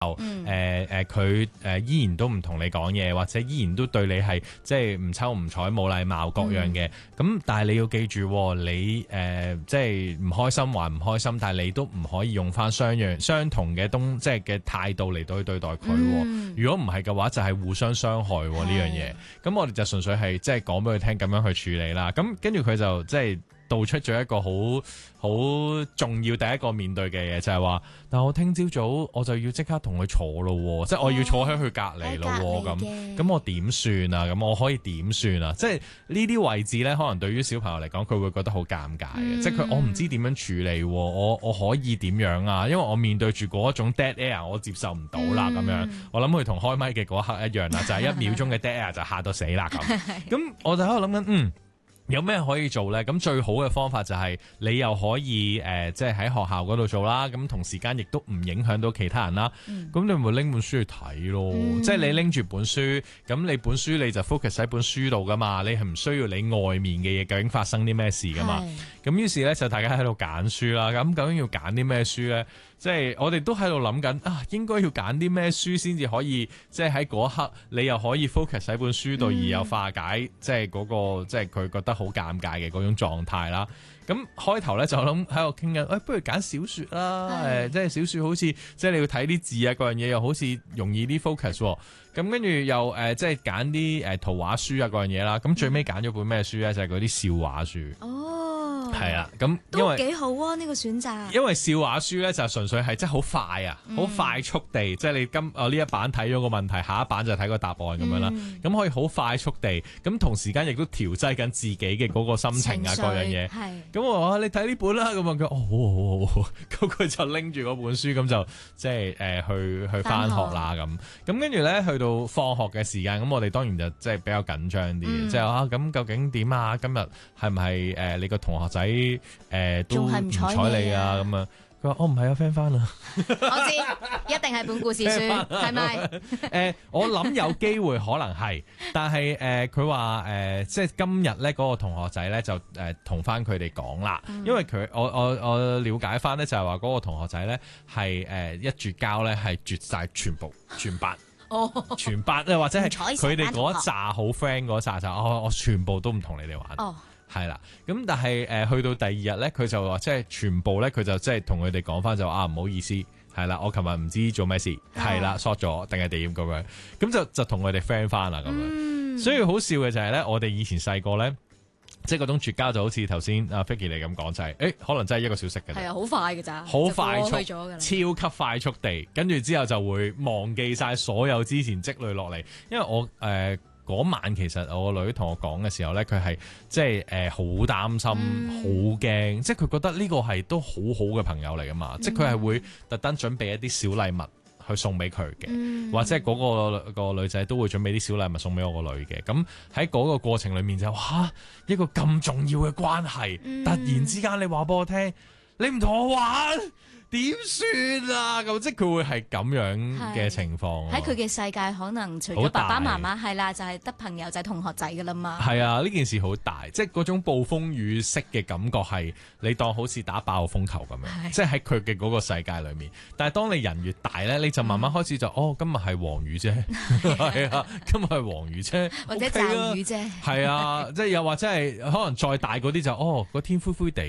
佢依然都唔同你講嘢，或者依然都對你係即係唔瞅唔睬冇禮貌各樣嘅。咁但係你要記住，你即係唔開心還唔開心，但係你都唔可以用翻相同嘅即係嘅態度嚟到去對待佢。如果唔係嘅話，就係互相傷害呢樣嘢。咁我哋就純粹係即係講俾佢聽咁樣去處理啦。咁跟住佢就即係道出咗一個好重要第一個面對嘅嘢，就係話，但我聽朝早我就要即刻同佢坐咯，即係我要坐喺佢隔離咯，咁我點算啊？咁我可以點算啊？即係呢啲位置咧，可能對於小朋友嚟講，佢會覺得好尷尬嘅，即係我唔知點樣處理，我可以點樣啊？因為我面對住嗰一種 dead air，我接受唔到啦，咁樣我諗佢同開麥嘅嗰一刻一樣啦，就係1秒鐘嘅 dead air 就嚇到死啦咁。咁我就喺度諗緊，有咩可以做呢？咁最好嘅方法就係你又可以即係喺學校嗰度做啦。咁同時間亦都唔影響到其他人啦。咁你咪拎本書去睇咯。即係你拎住本書，咁你本書你就 focus 喺本書度噶嘛。你係唔需要你外面嘅嘢究竟發生啲咩事噶嘛。咁於是呢，就大家喺度揀書啦。咁究竟要揀啲咩書呢？即係我哋都喺度諗緊啊，應該要揀啲咩書先至可以，即係喺嗰一刻你又可以 focus 喺本書度，而又化解即係嗰個即係佢覺得好尷尬嘅嗰種狀態啦。咁開頭咧就諗喺度傾緊，不如揀小說啦，即係小說好似即係你要睇啲字啊，嗰樣嘢又好似容易啲 focus。咁跟住又即係揀啲圖畫書啊，嗰樣嘢啦。咁最尾揀咗本咩書咧？就係嗰啲笑話書。係啊，咁因為都幾好啊呢個選擇。因為笑話書咧就純粹係即係好快啊，好快速地，即係你呢一版睇咗個問題，下一版就睇個答案咁樣啦。咁可以好快速地，咁同時間亦都調劑緊自己嘅嗰個心情啊，各樣嘢。咁我話你睇呢本啦，咁啊佢好，咁佢就拎住嗰本書，咁就即係去返學啦咁。咁跟住咧去到放學嘅時間，咁我哋當然就即係比較緊張啲，即係咁究竟點啊？今日係唔係你個同學仔都唔睬你啊？咁啊，佢話我唔係啊 friend 翻啦。 我知，一定係本故事書，係咪？ 我諗有機會可能係，但係佢話即係今日咧嗰個同學仔咧就同翻佢哋講啦，因為我了解翻咧就係話嗰個同學仔咧係一絕交咧係絕晒全班。全班或者係佢哋嗰一紮好 friend 嗰一紮就我全部都唔同你哋玩。係啦，咁但係去到第二日咧，佢就話即係全部咧，佢就即係同佢哋講翻就話唔好意思，係啦，我琴日唔知做咩事，係啦 short 咗定係點咁樣，咁就同佢哋 friend 翻啦咁樣。所以好笑嘅就係咧，我哋以前細個咧，即係嗰種絕交就好似頭先阿 Vicky 你咁講就係，可能真係1個小時嘅，係啊， 好快嘅咋， 好快速，超級快速地，跟住之後就會忘記晒所有之前積累落嚟，因為我嗰晚其實我個女同我講嘅時候咧，佢係即係好擔心、好驚，即係佢覺得呢個係都好好嘅朋友嚟噶嘛，即係佢係會特登準備一啲小禮物去送俾佢嘅，或者嗰個女仔都會準備啲小禮物送俾我個女嘅。咁喺嗰個過程裡面就一個咁重要嘅關係，突然之間你話俾我聽，你唔同我玩。點算啊？咁即係佢會係咁樣嘅情況。 喺佢嘅世界，可能除咗爸爸媽媽係啦，就係得朋友就係同學仔噶啦嘛。 係啊，呢件事好大，即係嗰種暴風雨式嘅感覺係你當好似打爆風球咁樣，即係喺佢嘅嗰個世界裏面。但係當你人越大咧，你就慢慢開始就今日係黃雨啫，係啊，今日係黃雨啫， 或者驟雨啫。 係啊，即係又或者係可能再大嗰啲就個天灰灰地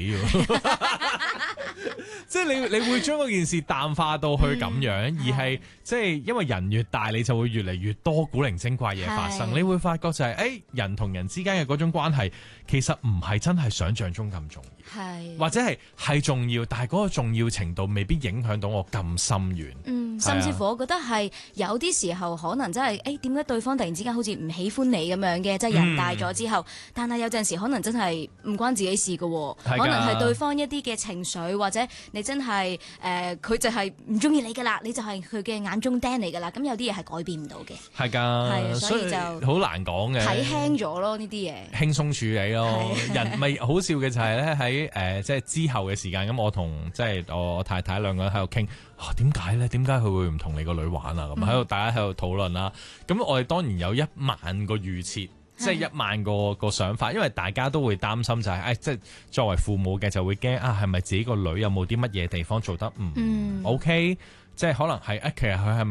即係你會將嗰件事淡化到去咁樣，而係即係因為人越大，你就會越嚟越多古靈精怪嘢發生。你會發覺就係人同人之間嘅嗰種關係，其實唔係真係想象中咁重要，或者係重要，但係嗰個重要程度未必影響到我咁深遠。 甚至乎我覺得係有啲時候可能真係點解對方突然之間好似唔喜歡你咁樣嘅，即係人大咗之後，但係有陣時可能真係唔關自己事㗎，可能係對方一啲嘅情緒，或者你真係佢就係唔中意你㗎啦，你就係佢嘅眼中釘嚟㗎啦。咁有啲嘢係改變唔到嘅， 係㗎，所以就好難講嘅， 睇輕咗咯呢啲嘢， 輕鬆處理咯。人咪好笑嘅就係咧喺即係之後嘅時間，咁我同即係我太太兩個人喺度傾。點解咧？點解佢會唔同你個女玩啊？咁喺度，大家喺度討論啦。咁我哋當然有1萬個預設，即係1萬個想法，因為大家都會擔心就係，即係作為父母嘅就會驚係咪自己個女有冇啲乜嘢地方做得唔OK？ 即係可能係其實佢係咪